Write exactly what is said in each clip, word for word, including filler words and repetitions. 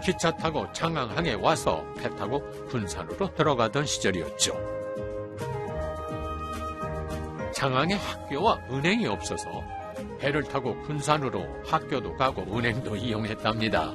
기차 타고 장항항에 와서 배 타고 군산으로 들어가던 시절이었죠. 장항에 학교와 은행이 없어서 배를 타고 군산으로 학교도 가고 은행도 이용했답니다.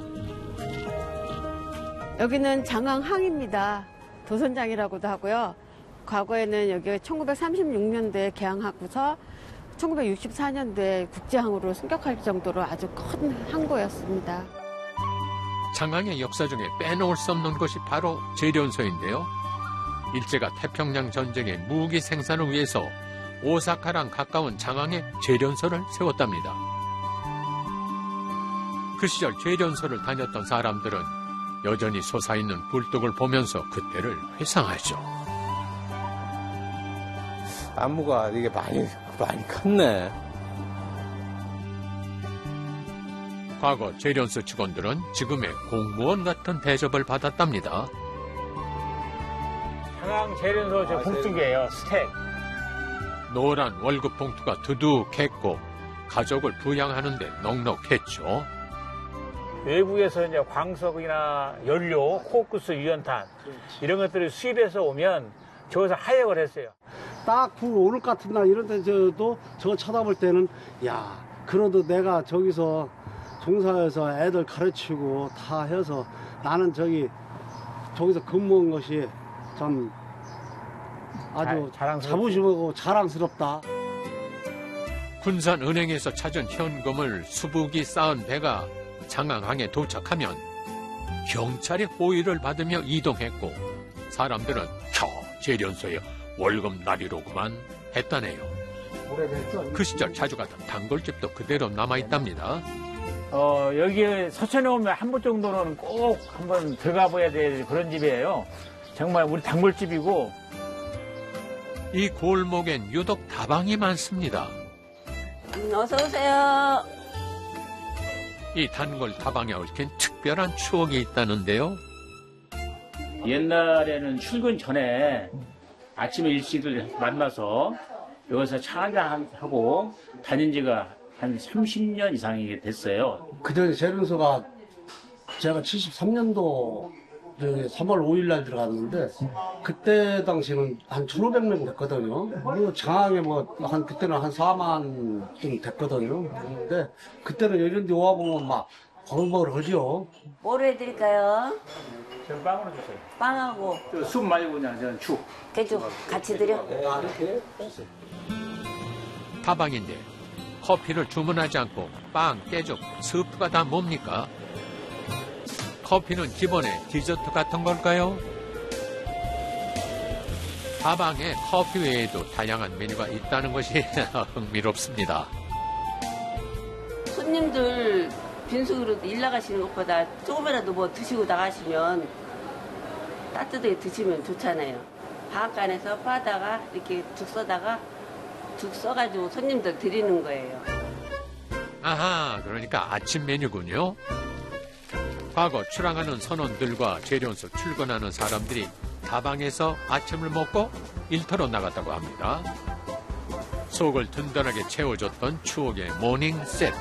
여기는 장항항입니다. 도선장이라고도 하고요. 과거에는 여기 천구백삼십육 년도에 개항하고서 천구백육십사 년도에 국제항으로 승격할 정도로 아주 큰 항구였습니다. 장항의 역사 중에 빼놓을 수 없는 것이 바로 제련소인데요. 일제가 태평양 전쟁의 무기 생산을 위해서 오사카랑 가까운 장항에 제련소를 세웠답니다. 그 시절 제련소를 다녔던 사람들은 여전히 솟아있는 굴뚝을 보면서 그때를 회상하죠. 나무가 이게 많이, 많이 컸네. 과거 제련소 직원들은 지금의 공무원 같은 대접을 받았답니다. 장항 제련소 저 봉투기예요, 스택. 노란 월급 봉투가 두둑했고 가족을 부양하는 데 넉넉했죠. 외부에서 이제 광석이나 연료, 코크스, 유연탄 이런 것들을 수입해서 오면 저기서 하역을 했어요. 딱 그 오늘 같은 날 이런 데서도 저거 쳐다볼 때는 야, 그래도 내가 저기서 종사해서 애들 가르치고 다 해서 나는 저기 저기서 근무한 것이 참 아주 자부심하고 자랑스럽다. 군산은행에서 찾은 현금을 수북이 쌓은 배가 장항항에 도착하면 경찰의 호의를 받으며 이동했고 사람들은 저 제련소의 월급날이로구만 했다네요. 그 시절 자주 가던 단골집도 그대로 남아있답니다. 어, 여기 서천에 오면 한 번 정도는 꼭 한번 들어가 봐야 될 그런 집이에요. 정말 우리 단골집이고. 이 골목엔 유독 다방이 많습니다. 음, 어서 오세요. 이 단골 다방에 얽힌 특별한 추억이 있다는데요. 옛날에는 출근 전에 아침에 일찍을 만나서 여기서 차 한잔 하고 다닌 지가 한 삼십 년 이상이 됐어요. 그전에 제련소가 제가 칠십삼 년도 삼월 오일 날 들어갔는데 그때 당시는 한 천오백 명 됐거든요. 뭐 장항에 뭐 한 그때는 한 사만 좀 됐거든요. 근데 그때는 이런 데 와보면 막 버글버글 하죠. 뭐로 해드릴까요? 저는 빵으로 주세요. 빵하고 쑥 말고 그냥 저는 죽. 개죽 같이 드려? 이렇게 다방인데 커피를 주문하지 않고 빵, 깨죽, 스프가 다 뭡니까? 커피는 기본에 디저트 같은 걸까요? 다방에 커피 외에도 다양한 메뉴가 있다는 것이 흥미롭습니다. 손님들 빈속으로 일 나가시는 것보다 조금이라도 뭐 드시고 나가시면 따뜻하게 드시면 좋잖아요. 방앗간에서 파다가 이렇게 죽 써다가 죽 써가지고 손님들 드리는 거예요. 아하, 그러니까 아침 메뉴군요. 과거 출항하는 선원들과 제련소 출근하는 사람들이 다방에서 아침을 먹고 일터로 나갔다고 합니다. 속을 든든하게 채워줬던 추억의 모닝 세트.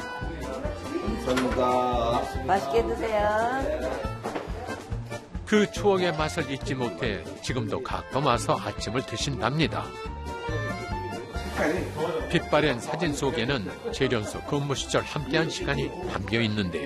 감사합니다. 맛있게 드세요. 그 추억의 맛을 잊지 못해 지금도 가끔 와서 아침을 드신답니다. 빛바랜 사진 속에는 제련소 근무 시절 함께한 시간이 담겨 있는데요.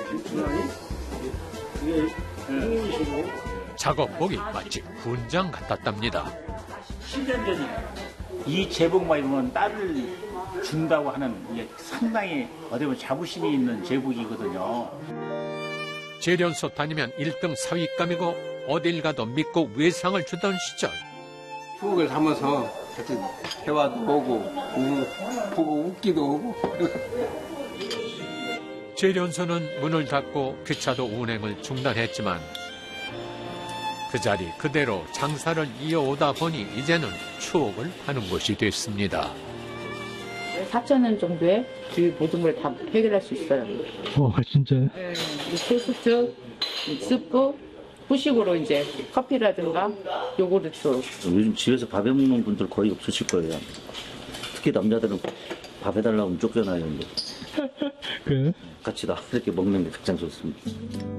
작업복이 마치 군장 같았답니다. 십 년 전이 이 제복만 입으면 딸을 준다고 하는 이게 상당히 어디 보면 자부심이 있는 제복이거든요. 제련소 다니면 일 등 사윗감이고 어딜 가도 믿고 외상을 주던 시절. 추억을 담아서 같이 대화도 오고 우, 보고 웃기도 오고. 제련소는 문을 닫고 기차도 운행을 중단했지만 그 자리 그대로 장사를 이어오다 보니 이제는 추억을 하는 곳이 됐습니다. 사천 원 정도에 그 모든 걸 다 해결할 수 있어요. 와, 진짜요? 네, 토스트, 스프, 후식으로 이제 커피라든가 요구르트. 요즘 집에서 밥해 먹는 분들 거의 없으실 거예요. 특히 남자들은 밥 해달라고 하면 쫓겨나요. 그래요? 같이 다 이렇게 먹는 게 가장 좋습니다.